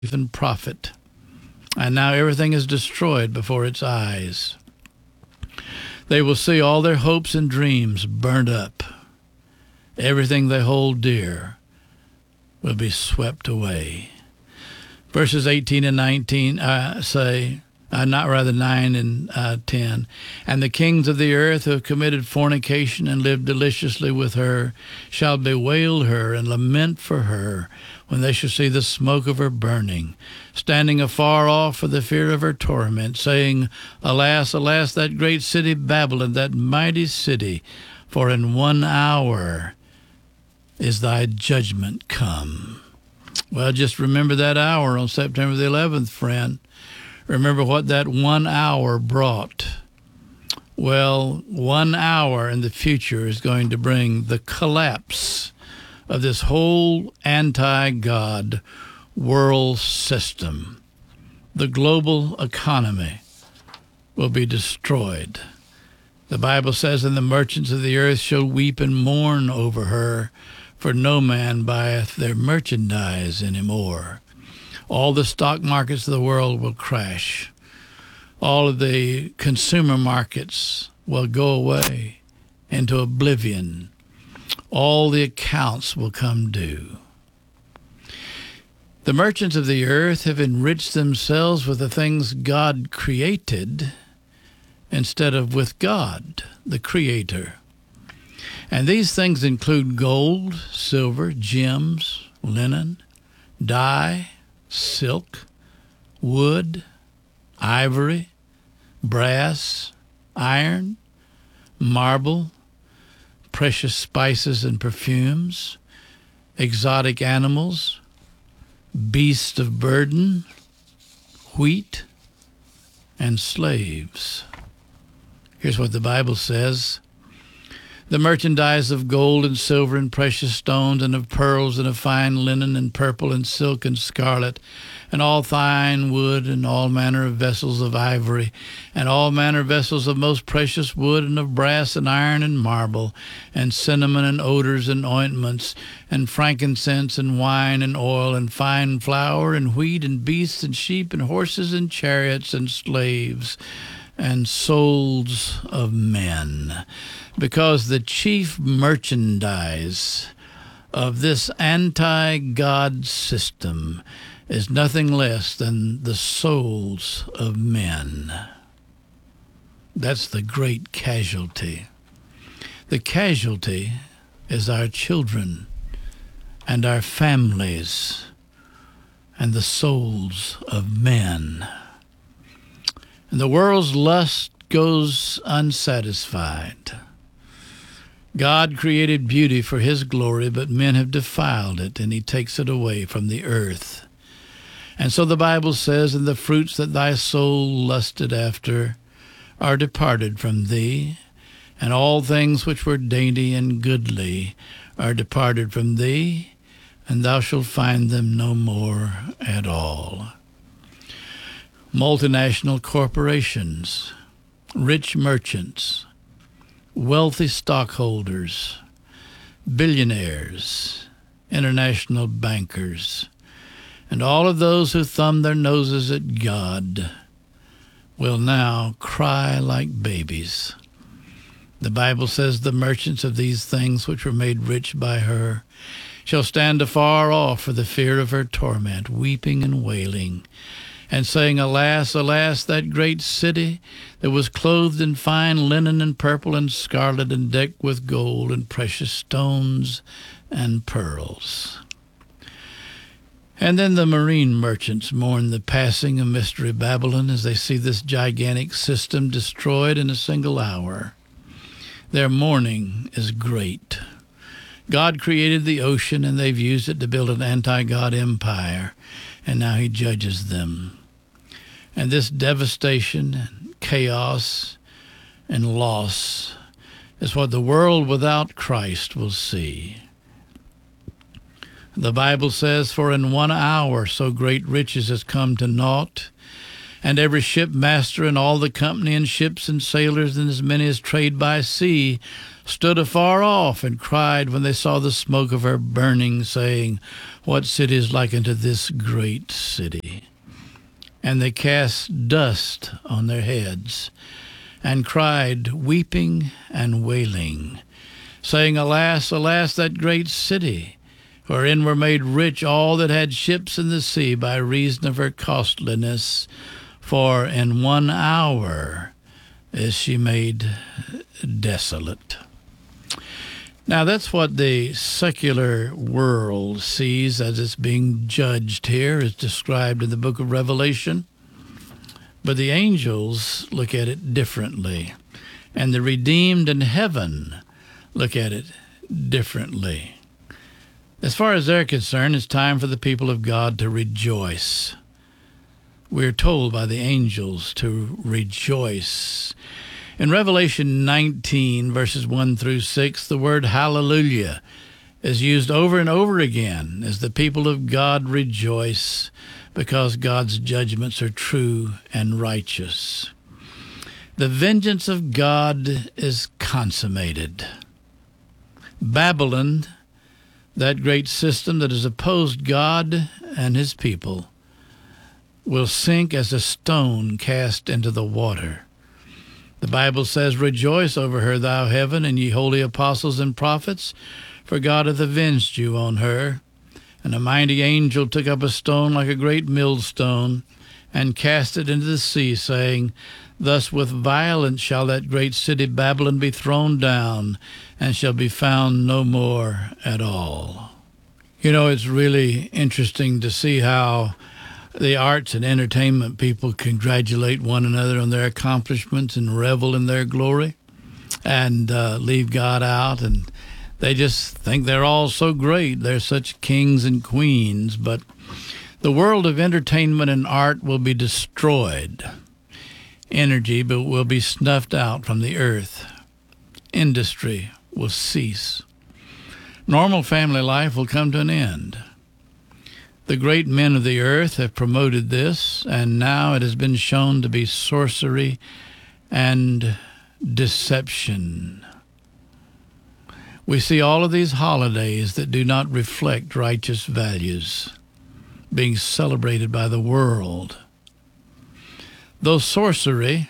and profit. And now everything is destroyed before its eyes. They will see all their hopes and dreams burned up. Everything they hold dear will be swept away. Verses 18 and 19 say, 9 and 10, and the kings of the earth who have committed fornication and lived deliciously with her shall bewail her and lament for her when they shall see the smoke of her burning, standing afar off for the fear of her torment, saying, Alas, alas, that great city Babylon, that mighty city, for in 1 hour is thy judgment come. Well, just remember that hour on September the 11th, friend. Remember what that 1 hour brought. Well, 1 hour in the future is going to bring the collapse of this whole anti-God world system. The global economy will be destroyed. The Bible says, and the merchants of the earth shall weep and mourn over her, for no man buyeth their merchandise any more. All the stock markets of the world will crash. All of the consumer markets will go away into oblivion. All the accounts will come due. The merchants of the earth have enriched themselves with the things God created instead of with God, the Creator. And these things include gold, silver, gems, linen, dye, silk, wood, ivory, brass, iron, marble, precious spices and perfumes, exotic animals, beasts of burden, wheat, and slaves. Here's what the Bible says. The merchandise of gold and silver and precious stones and of pearls and of fine linen and purple and silk and scarlet and all fine wood and all manner of vessels of ivory and all manner of vessels of most precious wood and of brass and iron and marble and cinnamon and odors and ointments and frankincense and wine and oil and fine flour and wheat and beasts and sheep and horses and chariots and slaves and souls of men. Because the chief merchandise of this anti-God system is nothing less than the souls of men. That's the great casualty. The casualty is our children and our families and the souls of men. And the world's lust goes unsatisfied. God created beauty for his glory, but men have defiled it, and he takes it away from the earth. And so the Bible says, and the fruits that thy soul lusted after are departed from thee, and all things which were dainty and goodly are departed from thee, and thou shalt find them no more at all. Multinational corporations, rich merchants, wealthy stockholders, billionaires, international bankers, and all of those who thumb their noses at God will now cry like babies. The Bible says the merchants of these things which were made rich by her shall stand afar off for the fear of her torment, weeping and wailing, and saying, Alas, alas, that great city that was clothed in fine linen and purple and scarlet and decked with gold and precious stones and pearls. And then the marine merchants mourn the passing of Mystery Babylon as they see this gigantic system destroyed in a single hour. Their mourning is great. God created the ocean, and they've used it to build an anti-God empire, and now he judges them. And this devastation and chaos and loss is what the world without Christ will see. The Bible says, For in 1 hour so great riches has come to naught, And every shipmaster and all the company and ships and sailors and as many as trade by sea stood afar off and cried when they saw the smoke of her burning, saying, What city is like unto this great city? And they cast dust on their heads and cried, weeping and wailing, saying, Alas, alas, that great city, wherein were made rich all that had ships in the sea by reason of her costliness. For in 1 hour is she made desolate. Now that's what the secular world sees as it's being judged here, as described in the book of Revelation. But the angels look at it differently, and the redeemed in heaven look at it differently. As far as they're concerned, it's time for the people of God to rejoice. We're told by the angels to rejoice. In Revelation 19, verses 1 through 6, the word hallelujah is used over and over again as the people of God rejoice because God's judgments are true and righteous. The vengeance of God is consummated. Babylon, that great system that has opposed God and his people, will sink as a stone cast into the water. The Bible says, Rejoice over her, thou heaven, and ye holy apostles and prophets, for God hath avenged you on her. And a mighty angel took up a stone like a great millstone, and cast it into the sea, saying, Thus with violence shall that great city Babylon be thrown down, and shall be found no more at all. You know, it's really interesting to see how the arts and entertainment people congratulate one another on their accomplishments and revel in their glory and leave God out. And they just think they're all so great. They're such kings and queens. But the world of entertainment and art will be destroyed. Energy will be snuffed out from the earth. Industry will cease. Normal family life will come to an end. The great men of the earth have promoted this, and now it has been shown to be sorcery and deception. We see all of these holidays that do not reflect righteous values being celebrated by the world. Though sorcery,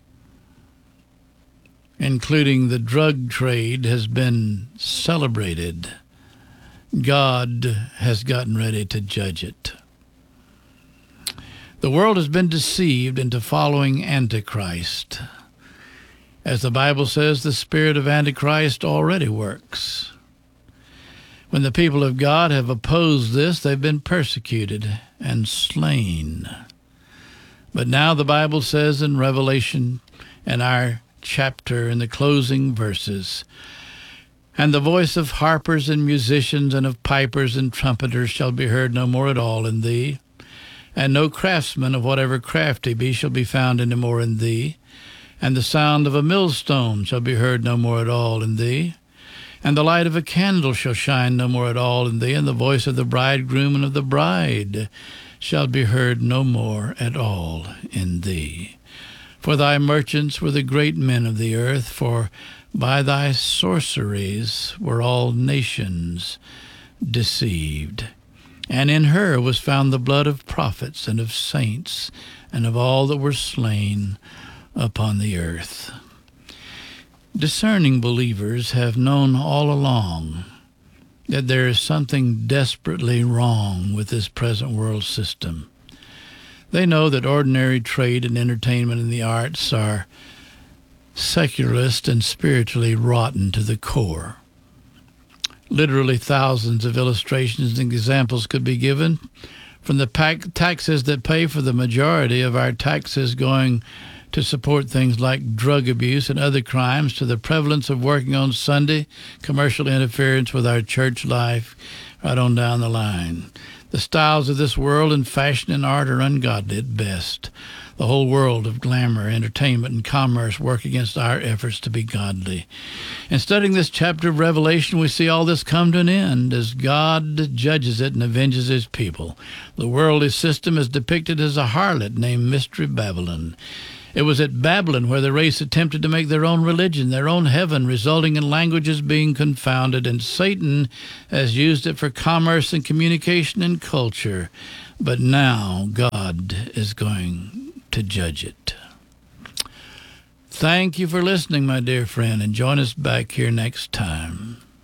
including the drug trade, has been celebrated, God has gotten ready to judge it. The world has been deceived into following Antichrist. As the Bible says, the spirit of Antichrist already works. When the people of God have opposed this, they've been persecuted and slain. But now the Bible says in Revelation, in our chapter, in the closing verses, And the voice of harpers and musicians and of pipers and trumpeters shall be heard no more at all in thee. And no craftsman of whatever craft he be shall be found any more in thee. And the sound of a millstone shall be heard no more at all in thee. And the light of a candle shall shine no more at all in thee. And the voice of the bridegroom and of the bride shall be heard no more at all in thee. For thy merchants were the great men of the earth, for by thy sorceries were all nations deceived. And in her was found the blood of prophets and of saints and of all that were slain upon the earth. Discerning believers have known all along that there is something desperately wrong with this present world system. They know that ordinary trade and entertainment and the arts are secularist and spiritually rotten to the core. Literally thousands of illustrations and examples could be given, from the taxes that pay for the majority of our taxes going to support things like drug abuse and other crimes, to the prevalence of working on Sunday, commercial interference with our church life, right on down the line. The styles of this world in fashion and art are ungodly at best. the whole world of glamour, entertainment, and commerce work against our efforts to be godly. In studying this chapter of Revelation, we see all this come to an end as God judges it and avenges his people. The worldly system is depicted as a harlot named Mystery Babylon. It was at Babylon where the race attempted to make their own religion, their own heaven, resulting in languages being confounded, and Satan has used it for commerce and communication and culture. But now God is going to judge it. Thank you for listening, my dear friend, and join us back here next time.